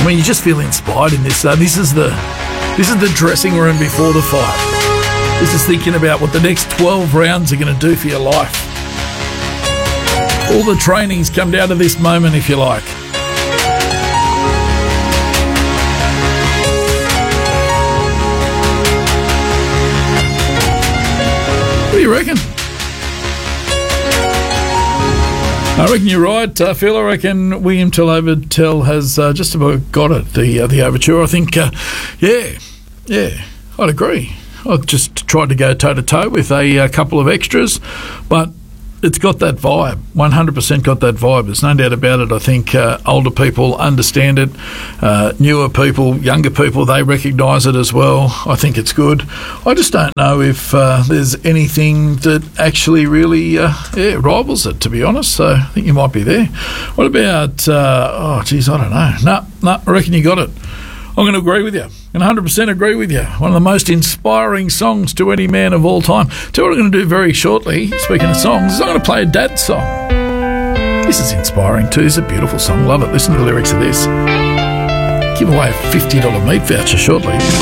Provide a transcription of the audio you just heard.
you just feel inspired in this. This is the dressing room before the fight. This is thinking about what the next 12 rounds are going to do for your life. All the trainings come down to this moment, if you like. What do you reckon? I reckon you're right, Phil. I reckon William Tell Overtell has just about got it, the overture. I think, yeah, I'd agree. I've just tried to go toe-to-toe with a couple of extras, but it's got that vibe, 100% got that vibe. There's no doubt about it. I think older people understand it. Newer people, younger people, they recognise it as well. I think it's good. I just don't know if there's anything that actually really rivals it, to be honest. So I think you might be there. What about, I don't know. No, I reckon you got it. I'm going to agree with you. I'm going to 100% agree with you. One of the most inspiring songs to any man of all time. Tell you what I'm going to do very shortly, speaking of songs, is I'm going to play a dad song. This is inspiring too. It's a beautiful song. Love it. Listen to the lyrics of this. Give away a $50 meat voucher shortly.